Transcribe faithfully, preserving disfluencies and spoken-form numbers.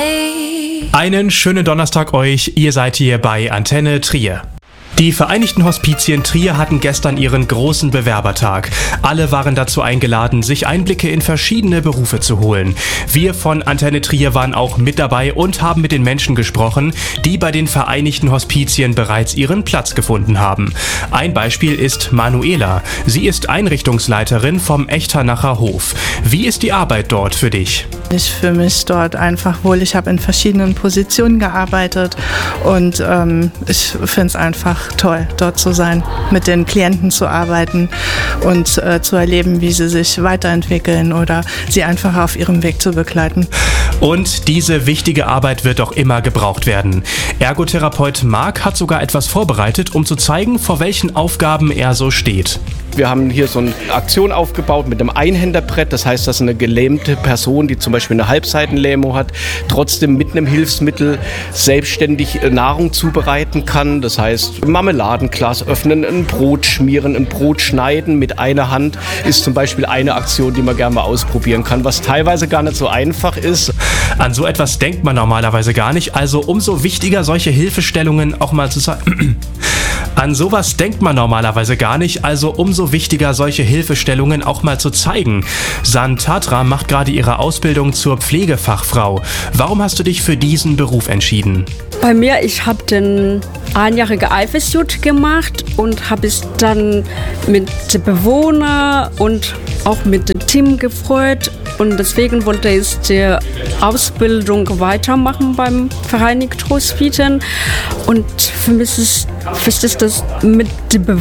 me. Einen schönen Donnerstag euch, ihr seid hier bei Antenne Trier. Die Vereinigten Hospizien Trier hatten gestern ihren großen Bewerbertag. Alle waren dazu eingeladen, sich Einblicke in verschiedene Berufe zu holen. Wir von Antenne Trier waren auch mit dabei und haben mit den Menschen gesprochen, die bei den Vereinigten Hospizien bereits ihren Platz gefunden haben. Ein Beispiel ist Manuela. Sie ist Einrichtungsleiterin vom Echternacher Hof. Wie ist die Arbeit dort für dich? Ich fühle mich dort einfach wohl. Ich habe in verschiedenen Positionen gearbeitet und ähm, ich finde es einfach toll, dort zu sein, mit den Klienten zu arbeiten und äh, zu erleben, wie sie sich weiterentwickeln oder sie einfach auf ihrem Weg zu begleiten. Und diese wichtige Arbeit wird auch immer gebraucht werden. Ergotherapeut Marc hat sogar etwas vorbereitet, um zu zeigen, vor welchen Aufgaben er so steht. Wir haben hier so eine Aktion aufgebaut mit einem Einhänderbrett. Das heißt, dass eine gelähmte Person, die zum Beispiel eine Halbseitenlähmung hat, trotzdem mit einem Hilfsmittel selbstständig Nahrung zubereiten kann. Das heißt, Marmeladenglas öffnen, ein Brot schmieren, ein Brot schneiden mit einer Hand ist zum Beispiel eine Aktion, die man gerne mal ausprobieren kann, was teilweise gar nicht so einfach ist. An so etwas denkt man normalerweise gar nicht, also umso wichtiger, solche Hilfestellungen auch mal zu zeigen. An sowas denkt man normalerweise gar nicht, also umso wichtiger, solche Hilfestellungen auch mal zu zeigen. San Tatra macht gerade ihre Ausbildung zur Pflegefachfrau. Warum hast du dich für diesen Beruf entschieden? Bei mir, ich habe den einjährige Eifersucht gemacht und habe es dann mit den Bewohnern und auch mit dem Team gefreut. Und deswegen wollte ich die Ausbildung weitermachen beim Vereinigten Hospizien. Und für mich ist wichtig, dass mit den